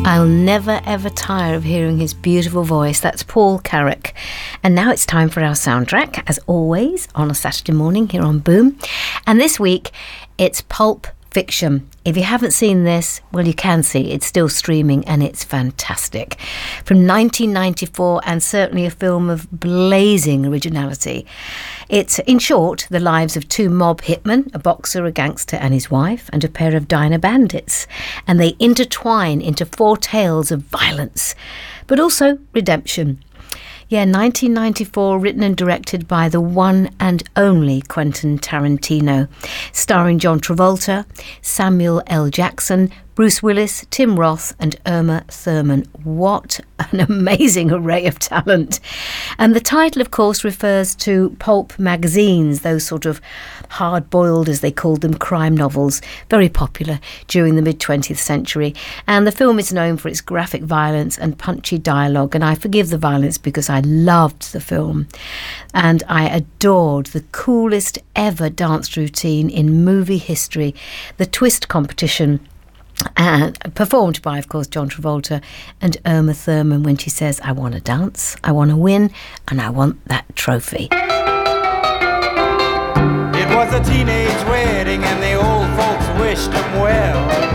I'll never ever tire of hearing his beautiful voice. That's Paul Carrack. And now it's time for our soundtrack, as always, on a Saturday morning here on Boom. And this week, it's Pulp Fiction. If you haven't seen this, well, you can see it's still streaming and it's fantastic. From 1994, and certainly a film of blazing originality. It's, in short, the lives of two mob hitmen, a boxer, a gangster and his wife, and a pair of diner bandits. And they intertwine into four tales of violence, but also redemption. Yeah, 1994, written and directed by the one and only Quentin Tarantino, starring John Travolta, Samuel L. Jackson, Bruce Willis, Tim Roth and Uma Thurman. What an amazing array of talent. And the title, of course, refers to pulp magazines, those sort of hard-boiled, as they called them, crime novels, very popular during the mid-20th century. And the film is known for its graphic violence and punchy dialogue. And I forgive the violence because I loved the film. And I adored the coolest ever dance routine in movie history, the twist competition, performed by, of course, John Travolta and Uma Thurman, when she says, "I want to dance, I want to win, and I want that trophy." It was a teenage wedding and the old folks wished them well.